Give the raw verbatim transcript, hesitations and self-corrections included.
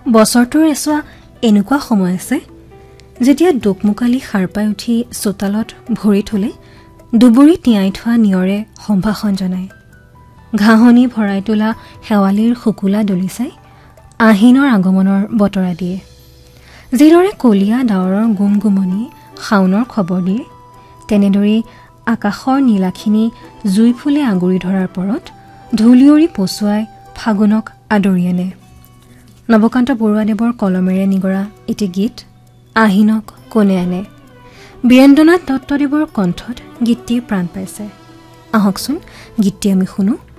বছৰটোৰ এছোৱা এনেকুৱা সময় আছে যেতিয়া দোকমোকালি সাৰ পাই উঠি চোতালত ভৰি থলে দুবুৰি তিয়াই থোৱা নিয়ৰে সম্ভাষণ জনায়। ঘাঁহনি ভৰাই তোলা শেৱালিৰ শুকুলা দলি চাই আহিনৰ আগমনৰ বতৰা দিয়ে। যিদৰে কলীয়া ডাৱৰৰ গুমগুমনি শাওনৰ খবৰ দিয়ে, তেনেদৰেই আকাশৰ নীলাখিনি জুই ফুলে আগুৰি ধৰাৰ পৰত ঢুলিয়ৰি পচুৱাই ফাগুনক আদৰি আনে। নৱকান্ত বৰুৱাদেৱৰ কলমেৰে নিগৰা এটি গীত আহিনক কোনে আনে। বীৰেন্দ্ৰনাথ দত্তদেৱৰ কণ্ঠত গীতটিয়ে প্ৰাণ পাইছে। আহকচোন গীতটি আমি শুনো।